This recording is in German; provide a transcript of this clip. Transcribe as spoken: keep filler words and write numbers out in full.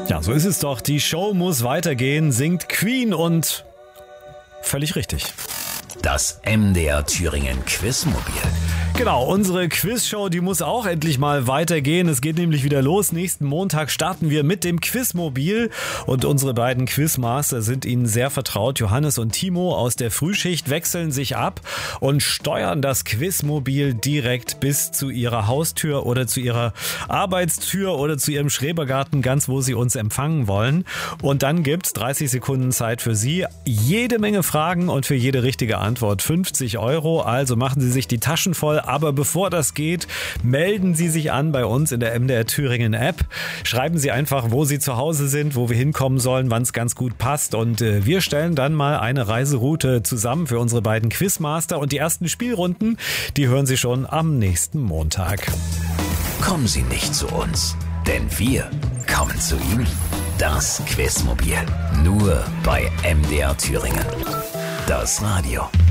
Ja, so ist es doch. Die Show muss weitergehen, singt Queen und völlig richtig. Das M D R Thüringen Quizmobil. Genau, unsere Quizshow, die muss auch endlich mal weitergehen. Es geht nämlich wieder los. Nächsten Montag starten wir mit dem Quizmobil und unsere beiden Quizmaster sind Ihnen sehr vertraut. Johannes und Timo aus der Frühschicht wechseln sich ab und steuern das Quizmobil direkt bis zu ihrer Haustür oder zu ihrer Arbeitstür oder zu ihrem Schrebergarten, ganz wo sie uns empfangen wollen. Und dann gibt's dreißig Sekunden Zeit für Sie. Jede Menge Fragen und für jede richtige Antwort fünfzig Euro. Also machen Sie sich die Taschen voll. Aber bevor das geht, melden Sie sich an bei uns in der M D R Thüringen App. Schreiben Sie einfach, wo Sie zu Hause sind, wo wir hinkommen sollen, wann es ganz gut passt. Und äh, wir stellen dann mal eine Reiseroute zusammen für unsere beiden Quizmaster. Und die ersten Spielrunden, die hören Sie schon am nächsten Montag. Kommen Sie nicht zu uns, denn wir kommen zu Ihnen. Das Quizmobil. Nur bei M D R Thüringen. Das Radio.